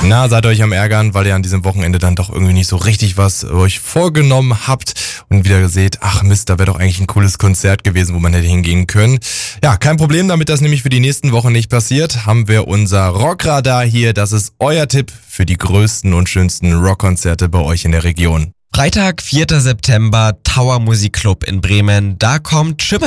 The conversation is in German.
Na, seid euch am Ärgern, weil ihr an diesem Wochenende dann doch irgendwie nicht so richtig was euch vorgenommen habt und wieder seht, ach Mist, da wäre doch eigentlich ein cooles Konzert gewesen, wo man hätte hingehen können. Ja, kein Problem, damit das nämlich für die nächsten Wochen nicht passiert, haben wir unser Rockradar hier. Das ist euer Tipp für die größten und schönsten Rockkonzerte bei euch in der Region. Freitag, 4. September, Tower Musikclub in Bremen. Da kommt Schimmer